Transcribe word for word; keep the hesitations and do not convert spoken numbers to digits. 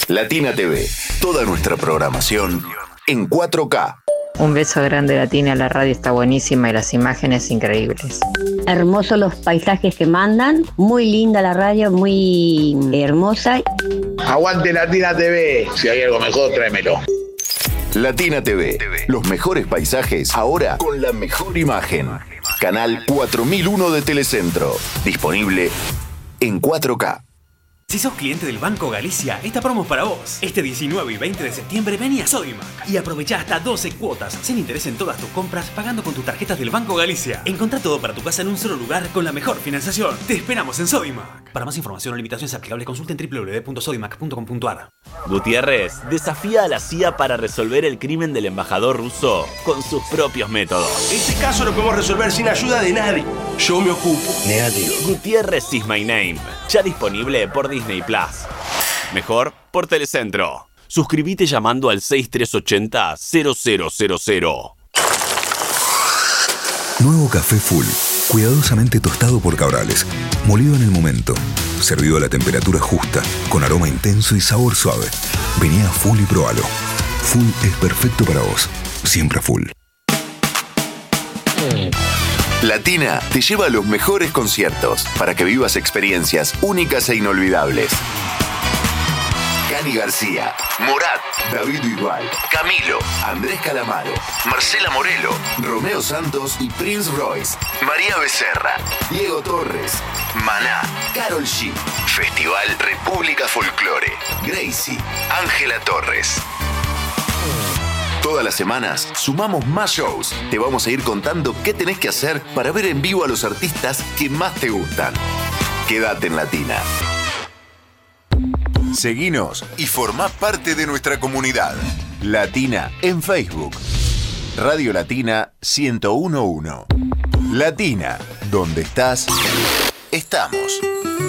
Latina T V, toda nuestra programación en cuatro K. Un beso grande, Latina, la radio está buenísima y las imágenes increíbles. Hermosos los paisajes que mandan, muy linda la radio, muy hermosa. Aguante Latina T V, si hay algo mejor tráemelo. Latina T V, los mejores paisajes ahora con la mejor imagen. Canal cuatro mil uno de Telecentro, disponible en cuatro K. Si sos cliente del Banco Galicia, esta promo es para vos. Este diecinueve y veinte de septiembre vení a Sodimac y aprovechá hasta doce cuotas sin interés en todas tus compras pagando con tus tarjetas del Banco Galicia. Encontrá todo para tu casa en un solo lugar con la mejor financiación. Te esperamos en Sodimac. Para más información o limitaciones aplicables, consulten doble u doble u doble u punto sodimac punto com punto a r. Gutiérrez desafía a la C I A para resolver el crimen del embajador ruso con sus propios métodos. Este caso lo podemos resolver sin ayuda de nadie. Yo me ocupo. Negativo. Gutiérrez is my name. Ya disponible por Disney Plus. Mejor por Telecentro. Suscríbete llamando al seis tres ocho cero cero cero cero cero. Nuevo café Full, cuidadosamente tostado por Cabrales, molido en el momento, servido a la temperatura justa, con aroma intenso y sabor suave. Vení a Full y probalo. Full es perfecto para vos, siempre Full. Latina te lleva a los mejores conciertos para que vivas experiencias únicas e inolvidables. Cani García, Morat, David Bisbal, Camilo, Andrés Calamaro, Marcela Morelo, Romeo Santos y Prince Royce, María Becerra, Diego Torres, Maná, Karol G, Festival República Folklore, Gracie, Ángela Torres. Todas las semanas sumamos más shows. Te vamos a ir contando qué tenés que hacer para ver en vivo a los artistas que más te gustan. Quédate en Latina. Seguinos y formá parte de nuestra comunidad. Latina en Facebook. Radio Latina ciento uno punto uno. Latina, donde estás, estamos.